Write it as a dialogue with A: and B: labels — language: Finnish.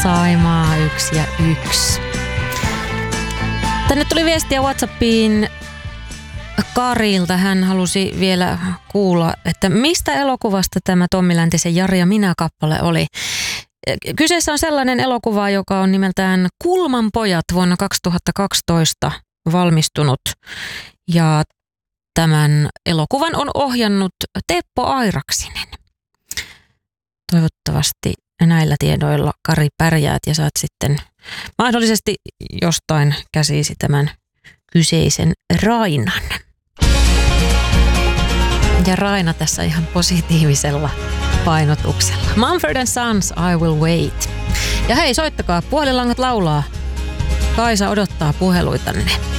A: Saimaa 1 ja 1. Tänne tuli viestiä WhatsAppiin Karilta. Hän halusi vielä kuulla, että mistä elokuvasta tämä Tommi Läntisen Jari ja minä -kappale oli. Kyseessä on sellainen elokuva, joka on nimeltään Kulman pojat vuonna 2012 valmistunut. Ja tämän elokuvan on ohjannut Teppo Airaksinen. Toivottavasti näillä tiedoilla, Kari, pärjäät ja saat sitten mahdollisesti jostain käsisi tämän kyseisen Rainan. Ja Raina tässä ihan positiivisella painotuksella. Mumford & Sons, I Will Wait. Ja hei, soittakaa, puhelinlangat laulaa. Kaisa odottaa puheluitanne.